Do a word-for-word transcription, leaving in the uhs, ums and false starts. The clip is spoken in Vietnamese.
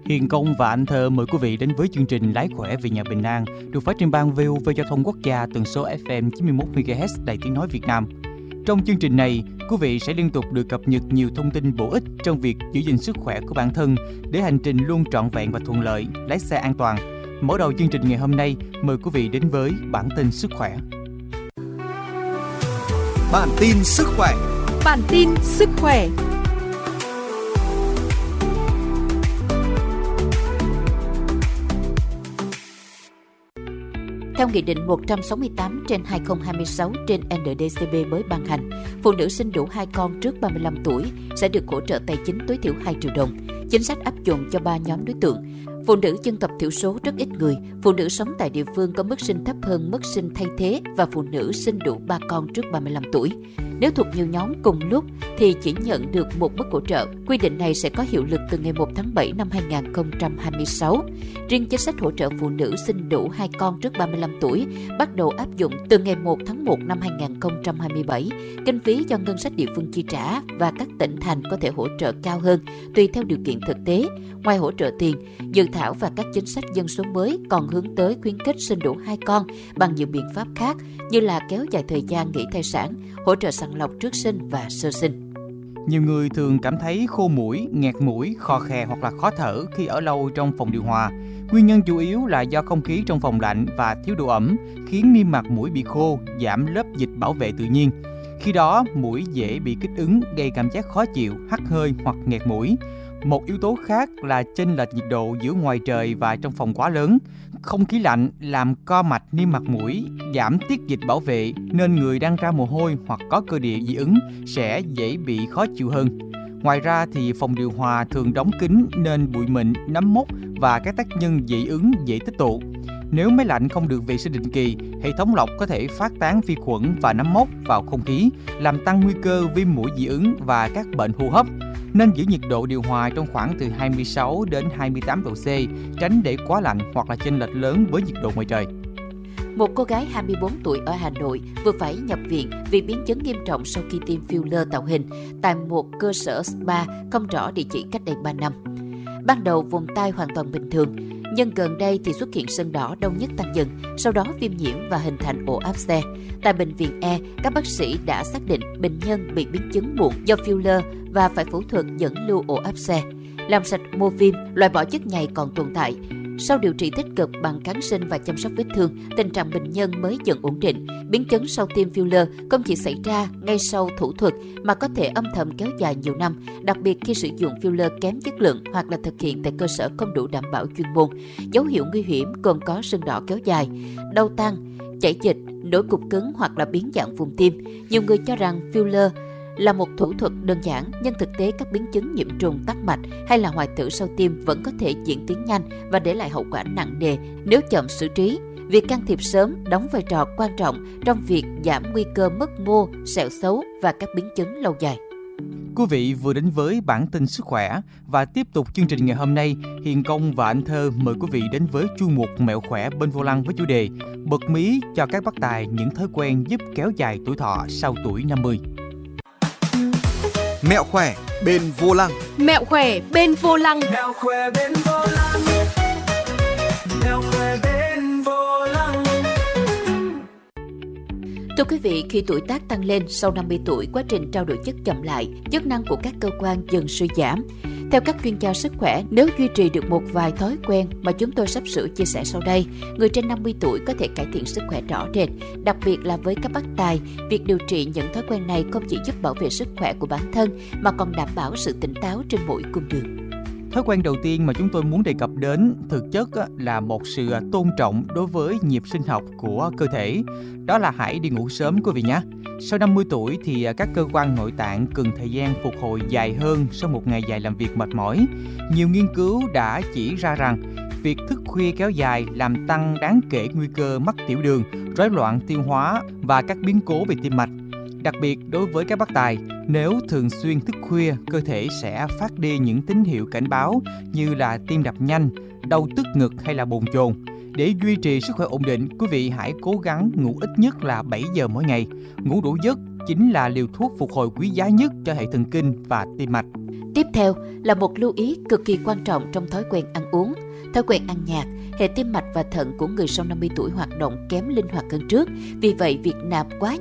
Hiền Công và Anh Thơ mời quý vị đến với chương trình Lái khỏe về nhà bình an, được phát trên ban vê o vê Giao thông Quốc gia tần số ép em chín mươi mốt mê ga héc Đài Tiếng nói Việt Nam. Trong chương trình này, quý vị sẽ liên tục được cập nhật nhiều thông tin bổ ích trong việc giữ gìn sức khỏe của bản thân để hành trình luôn trọn vẹn và thuận lợi, lái xe an toàn. Mở đầu chương trình ngày hôm nay, mời quý vị đến với bản tin sức khỏe. Bản tin sức khỏe. Bản tin sức khỏe. Theo Nghị định một trăm sáu mươi tám trên hai nghìn không trăm hai mươi sáu trên en đê xê bê mới ban hành, phụ nữ sinh đủ hai con trước ba mươi lăm tuổi sẽ được hỗ trợ tài chính tối thiểu hai triệu đồng. Chính sách áp dụng cho ba nhóm đối tượng: phụ nữ dân tộc thiểu số rất ít người, phụ nữ sống tại địa phương có mức sinh thấp hơn mức sinh thay thế và phụ nữ sinh đủ ba con trước ba mươi lăm tuổi. Nếu thuộc nhiều nhóm cùng lúc thì chỉ nhận được một mức hỗ trợ. Quy định này sẽ có hiệu lực từ ngày một tháng bảy năm hai nghìn không trăm hai mươi sáu. Riêng chính sách hỗ trợ phụ nữ sinh đủ hai con trước ba mươi lăm tuổi bắt đầu áp dụng từ ngày một tháng một năm hai nghìn không trăm hai mươi bảy. Kinh phí do ngân sách địa phương chi trả và các tỉnh thành có thể hỗ trợ cao hơn tùy theo điều kiện thực tế. Ngoài hỗ trợ tiền, dự thảo và các chính sách dân số mới còn hướng tới khuyến khích sinh đủ hai con bằng nhiều biện pháp khác như là kéo dài thời gian nghỉ thai sản, hỗ trợ sàng lọc trước sinh và sơ sinh. Nhiều người thường cảm thấy khô mũi, nghẹt mũi, khò khè hoặc là khó thở khi ở lâu trong phòng điều hòa. Nguyên nhân chủ yếu là do không khí trong phòng lạnh và thiếu độ ẩm khiến niêm mạc mũi bị khô, giảm lớp dịch bảo vệ tự nhiên. Khi đó, mũi dễ bị kích ứng, gây cảm giác khó chịu, hắt hơi hoặc nghẹt mũi. Một yếu tố khác là chênh lệch nhiệt độ giữa ngoài trời và trong phòng quá lớn. Không khí lạnh làm co mạch niêm mạc mũi, giảm tiết dịch bảo vệ nên người đang ra mồ hôi hoặc có cơ địa dị ứng sẽ dễ bị khó chịu hơn. Ngoài ra thì phòng điều hòa thường đóng kín nên bụi mịn, nấm mốc và các tác nhân dị ứng dễ tích tụ. Nếu máy lạnh không được vệ sinh định kỳ, hệ thống lọc có thể phát tán vi khuẩn và nấm mốc vào không khí, làm tăng nguy cơ viêm mũi dị ứng và các bệnh hô hấp. Nên giữ nhiệt độ điều hòa trong khoảng từ hai mươi sáu đến hai mươi tám độ C, tránh để quá lạnh hoặc là chênh lệch lớn với nhiệt độ ngoài trời. Một cô gái hai mươi bốn tuổi ở Hà Nội vừa phải nhập viện vì biến chứng nghiêm trọng sau khi tiêm filler tạo hình tại một cơ sở spa không rõ địa chỉ cách đây ba năm. Ban đầu vùng tai hoàn toàn bình thường, nhưng gần đây thì xuất hiện sưng đỏ đau nhức tăng dần, sau đó viêm nhiễm và hình thành ổ áp xe. Tại bệnh viện E, các bác sĩ đã xác định bệnh nhân bị biến chứng muộn do filler và phải phẫu thuật dẫn lưu ổ áp xe, làm sạch mô viêm, loại bỏ chất nhầy còn tồn tại. Sau điều trị tích cực bằng kháng sinh và chăm sóc vết thương, tình trạng bệnh nhân mới dần ổn định. Biến chứng sau tiêm filler không chỉ xảy ra ngay sau thủ thuật mà có thể âm thầm kéo dài nhiều năm, đặc biệt khi sử dụng filler kém chất lượng hoặc là thực hiện tại cơ sở không đủ đảm bảo chuyên môn. Dấu hiệu nguy hiểm gồm có sưng đỏ kéo dài, đau tăng, chảy dịch, nổi cục cứng hoặc là biến dạng vùng tim. Nhiều người cho rằng filler là một thủ thuật đơn giản, nhưng thực tế các biến chứng nhiễm trùng tắc mạch hay là hoại tử sau tiêm vẫn có thể diễn tiến nhanh và để lại hậu quả nặng nề nếu chậm xử trí. Việc can thiệp sớm đóng vai trò quan trọng trong việc giảm nguy cơ mất mô, sẹo xấu và các biến chứng lâu dài. Quý vị vừa đến với bản tin sức khỏe và tiếp tục chương trình ngày hôm nay, Hiền Công và Anh Thơ mời quý vị đến với chuyên mục Mẹo khỏe bên vô lăng với chủ đề bật mí cho các bác tài những thói quen giúp kéo dài tuổi thọ sau tuổi năm mươi. Mẹo khỏe bên vô lăng. Mẹo khỏe bên vô lăng. Mẹo khỏe bên vô lăng. Mẹo khỏe bên vô lăng. Thưa quý vị, khi tuổi tác tăng lên sau năm mươi tuổi, quá trình trao đổi chất chậm lại, chức năng của các cơ quan dần suy giảm. Theo các chuyên gia sức khỏe, nếu duy trì được một vài thói quen mà chúng tôi sắp sửa chia sẻ sau đây, người trên năm mươi tuổi có thể cải thiện sức khỏe rõ rệt. Đặc biệt là với các bác tài, việc điều trị những thói quen này không chỉ giúp bảo vệ sức khỏe của bản thân mà còn đảm bảo sự tỉnh táo trên mỗi cung đường. Thói quen đầu tiên mà chúng tôi muốn đề cập đến thực chất là một sự tôn trọng đối với nhịp sinh học của cơ thể. Đó là hãy đi ngủ sớm quý vị nhé. Sau năm mươi tuổi thì các cơ quan nội tạng cần thời gian phục hồi dài hơn sau một ngày dài làm việc mệt mỏi. Nhiều nghiên cứu đã chỉ ra rằng việc thức khuya kéo dài làm tăng đáng kể nguy cơ mắc tiểu đường, rối loạn tiêu hóa và các biến cố về tim mạch. Đặc biệt đối với các bác tài, nếu thường xuyên thức khuya, cơ thể sẽ phát đi những tín hiệu cảnh báo như là tim đập nhanh, đau tức ngực hay là bồn chồn. Để duy trì sức khỏe ổn định, quý vị hãy cố gắng ngủ ít nhất là bảy giờ mỗi ngày. Ngủ đủ giấc chính là liều thuốc phục hồi quý giá nhất cho hệ thần kinh và tim mạch. Tiếp theo là một lưu ý cực kỳ quan trọng trong thói quen ăn uống. Thói quen ăn nhạt, hệ tim mạch và thận của người sau năm mươi tuổi hoạt động kém linh hoạt hơn trước. Vì vậy, việc nạp quá